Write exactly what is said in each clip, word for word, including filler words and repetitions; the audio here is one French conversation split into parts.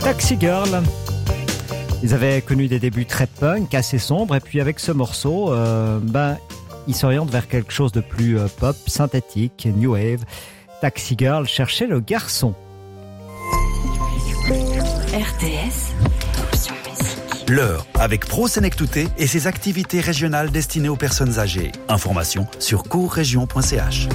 Taxi Girl. Ils avaient connu des débuts très punk, assez sombres, et puis avec ce morceau, euh, ben, ils s'orientent vers quelque chose de plus euh, pop, synthétique, new wave. Taxi Girl cherchait le garçon. R T S, option musique. L'heure avec Pro Sénectouté et ses activités régionales destinées aux personnes âgées. Information sur courrégion point c h.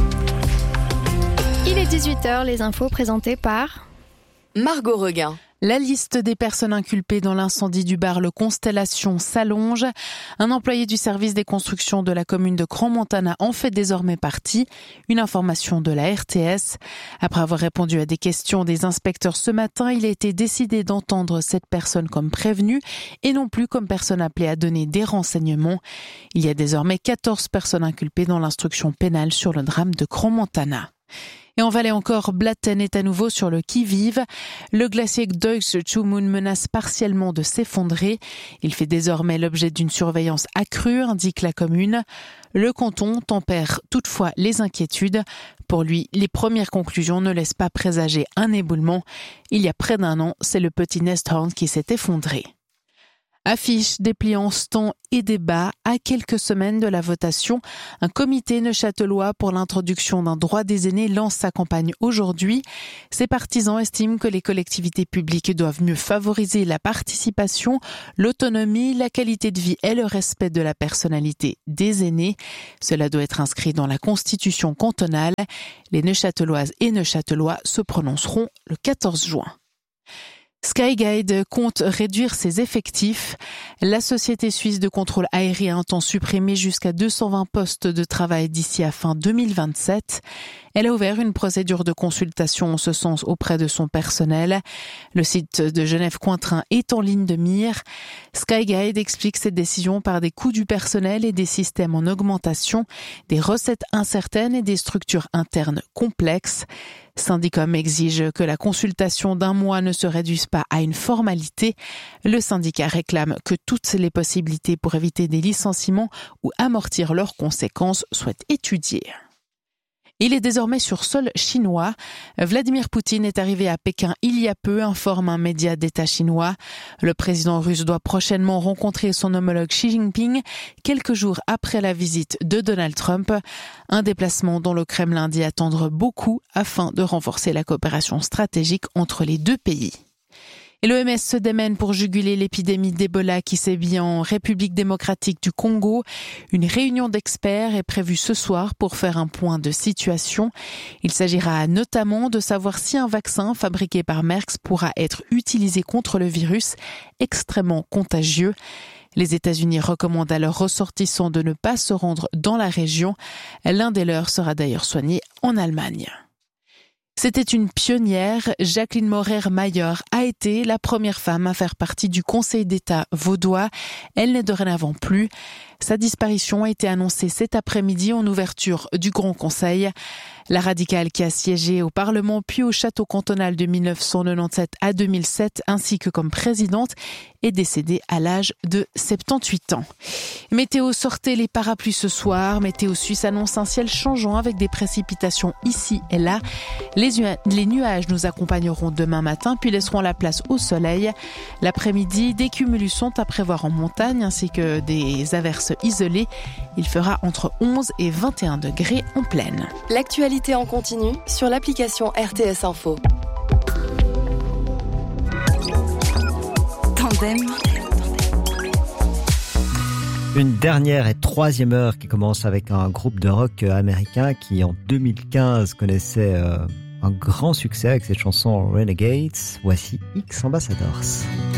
Il est dix-huit heures, les infos présentées par Margot Reguin. La liste des personnes inculpées dans l'incendie du bar Le Constellation s'allonge. Un employé du service des constructions de la commune de Crans-Montana en fait désormais partie. Une information de la R T S. Après avoir répondu à des questions des inspecteurs ce matin, il a été décidé d'entendre cette personne comme prévenue et non plus comme personne appelée à donner des renseignements. Il y a désormais quatorze personnes inculpées dans l'instruction pénale sur le drame de Crans-Montana. Et en Valais encore, Blatten est à nouveau sur le qui-vive. Le glacier Deutsche Zumund menace partiellement de s'effondrer. Il fait désormais l'objet d'une surveillance accrue, indique la commune. Le canton tempère toutefois les inquiétudes. Pour lui, les premières conclusions ne laissent pas présager un éboulement. Il y a près d'un an, c'est le petit Nesthorn qui s'est effondré. Affiches, dépliants, stands et débats. À quelques semaines de la votation, un comité neuchâtelois pour l'introduction d'un droit des aînés lance sa campagne aujourd'hui. Ses partisans estiment que les collectivités publiques doivent mieux favoriser la participation, l'autonomie, la qualité de vie et le respect de la personnalité des aînés. Cela doit être inscrit dans la constitution cantonale. Les neuchâteloises et neuchâtelois se prononceront le quatorze juin. Skyguide compte réduire ses effectifs. La société suisse de contrôle aérien entend supprimer jusqu'à deux cent vingt postes de travail d'ici à fin deux mille vingt-sept. Elle a ouvert une procédure de consultation en ce sens auprès de son personnel. Le site de Genève-Cointrin est en ligne de mire. Skyguide explique cette décision par des coûts du personnel et des systèmes en augmentation, des recettes incertaines et des structures internes complexes. Syndicom exige que la consultation d'un mois ne se réduise pas à une formalité. Le syndicat réclame que toutes les possibilités pour éviter des licenciements ou amortir leurs conséquences soient étudiées. Il est désormais sur sol chinois. Vladimir Poutine est arrivé à Pékin il y a peu, informe un média d'État chinois. Le président russe doit prochainement rencontrer son homologue Xi Jinping, quelques jours après la visite de Donald Trump. Un déplacement dont le Kremlin dit attendre beaucoup afin de renforcer la coopération stratégique entre les deux pays. Et l'O M S se démène pour juguler l'épidémie d'Ebola qui sévit en République démocratique du Congo. Une réunion d'experts est prévue ce soir pour faire un point de situation. Il s'agira notamment de savoir si un vaccin fabriqué par Merck pourra être utilisé contre le virus extrêmement contagieux. Les États-Unis recommandent à leurs ressortissants de ne pas se rendre dans la région. L'un des leurs sera d'ailleurs soigné en Allemagne. C'était une pionnière. Jacqueline Maurer-Mayer a été la première femme à faire partie du Conseil d'État vaudois. Elle n'est dorénavant plus. Sa disparition a été annoncée cet après-midi en ouverture du Grand Conseil. La radicale qui a siégé au Parlement puis au château cantonal de mille neuf cent quatre-vingt-dix-sept à deux mille sept ainsi que comme présidente est décédée à l'âge de soixante-dix-huit ans. Météo, sortez les parapluies ce soir. Météo Suisse annonce un ciel changeant avec des précipitations ici et là. Les, les nuages nous accompagneront demain matin puis laisseront la place au soleil. L'après-midi, des cumulus sont à prévoir en montagne ainsi que des averses isolées. Il fera entre onze et vingt et un degrés en plaine. L'actualité en continu sur l'application R T S Info. Tandem. Une dernière et troisième heure qui commence avec un groupe de rock américain qui en deux mille quinze connaissait euh, un grand succès avec cette chanson Renegades. Voici X Ambassadors.